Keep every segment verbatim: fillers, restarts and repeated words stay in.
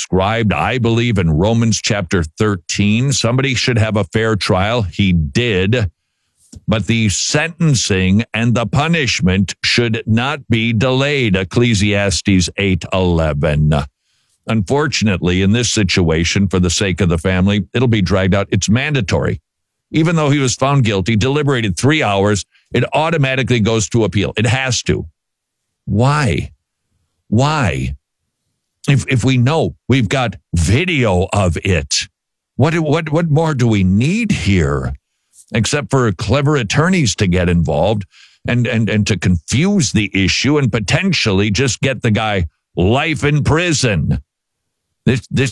described, I believe, in Romans chapter thirteen. Somebody should have a fair trial. He did. But the sentencing and the punishment should not be delayed. Ecclesiastes eight eleven. Unfortunately, in this situation, for the sake of the family, it'll be dragged out. It's mandatory. Even though he was found guilty, deliberated three hours, it automatically goes to appeal. It has to. Why? Why? If if we know we've got video of it, what what what more do we need here? Except for clever attorneys to get involved and, and, and to confuse the issue and potentially just get the guy life in prison. This this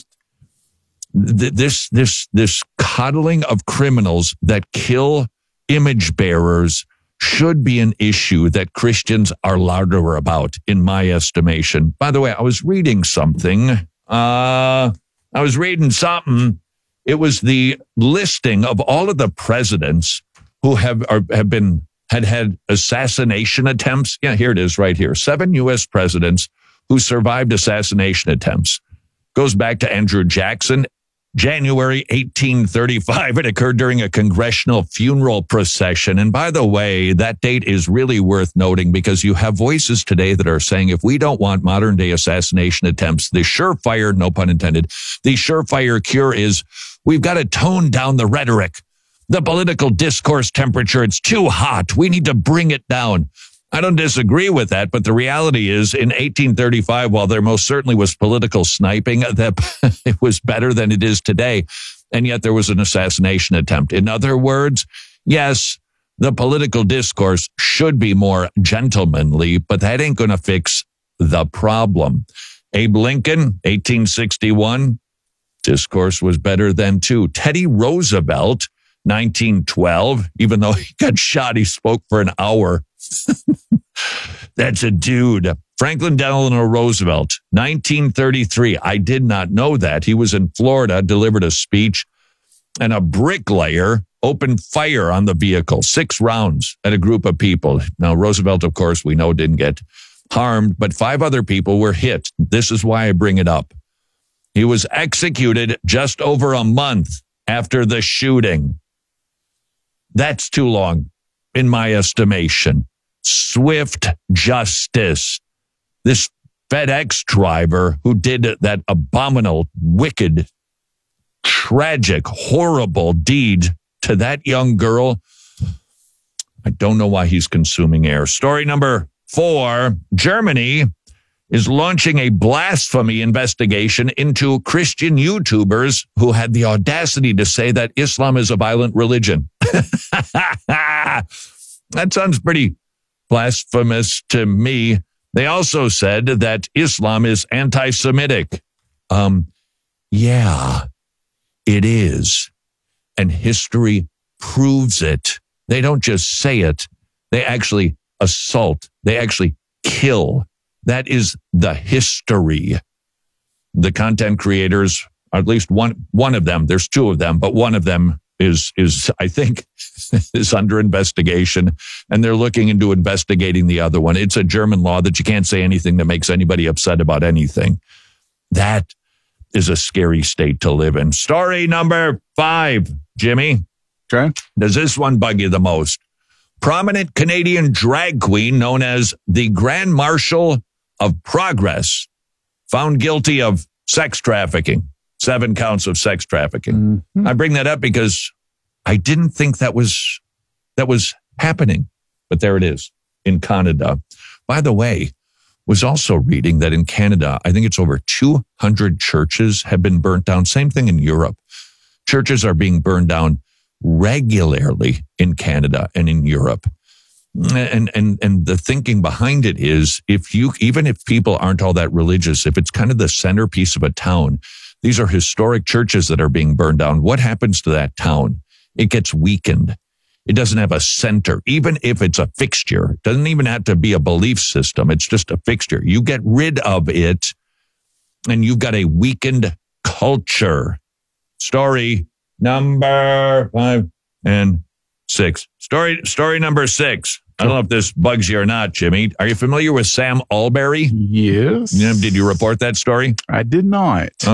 this this this coddling of criminals that kill image bearers should be an issue that Christians are louder about, in my estimation. By the way, I was reading something. Uh, I was reading something. It was the listing of all of the presidents who have are, have been had had assassination attempts. Yeah, here it is right here. Seven U S presidents who survived assassination attempts. Goes back to Andrew Jackson, January eighteen thirty-five. It occurred during a congressional funeral procession. And by the way, that date is really worth noting because you have voices today that are saying if we don't want modern day assassination attempts, the surefire, no pun intended, the surefire cure is we've got to tone down the rhetoric, the political discourse temperature. It's too hot. We need to bring it down. I don't disagree with that, but the reality is in eighteen thirty-five, while there most certainly was political sniping, that it was better than it is today, and yet there was an assassination attempt. In other words, yes, the political discourse should be more gentlemanly, but that ain't going to fix the problem. Abe Lincoln, eighteen sixty-one, discourse was better then too. Teddy Roosevelt, nineteen twelve, even though he got shot, he spoke for an hour. That's a dude. Franklin Delano Roosevelt, nineteen thirty-three. I did not know that. He was in Florida, delivered a speech, and a bricklayer opened fire on the vehicle, six rounds at a group of people. Now, Roosevelt, of course, we know didn't get harmed, but five other people were hit. This is why I bring it up. He was executed just over a month after the shooting. That's too long, in my estimation. Swift justice. This FedEx driver who did that abominable, wicked, tragic, horrible deed to that young girl, I don't know why he's consuming air. Story number four, Germany is launching a blasphemy investigation into Christian YouTubers who had the audacity to say that Islam is a violent religion. That sounds pretty blasphemous to me. They also said that Islam is anti-Semitic. Um, yeah, it is. And history proves it. They don't just say it. They actually assault. They actually kill. That is the history. The content creators, or at least one one of them, there's two of them, but one of them is, is I think, is under investigation, and they're looking into investigating the other one. It's a German law that you can't say anything that makes anybody upset about anything. That is a scary state to live in. Story number five, Jimmy. Okay. Does this one bug you the most? Prominent Canadian drag queen known as the Grand Marshal of Progress, found guilty of sex trafficking, seven counts of sex trafficking. Mm-hmm. I bring that up because I didn't think that was that was happening, but there it is in Canada. By the way, was also reading that in Canada, I think it's over two hundred churches have been burnt down. Same thing in Europe. Churches are being burned down regularly in Canada and in Europe. And and and the thinking behind it is if you, even if people aren't all that religious, if it's kind of the centerpiece of a town, these are historic churches that are being burned down. What happens to that town? It gets weakened. It doesn't have a center, even if it's a fixture. It doesn't even have to be a belief system. It's just a fixture. You get rid of it, and you've got a weakened culture. Story number five and six. Story story number six. I don't know if this bugs you or not, Jimmy. Are you familiar with Sam Alberry? Yes. Did you report that story? I did not.